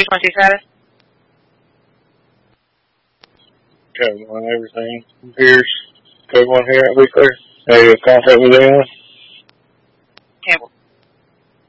320 status. Code 1, everything appears. Code 1 here, we clear. Have contact with anyone?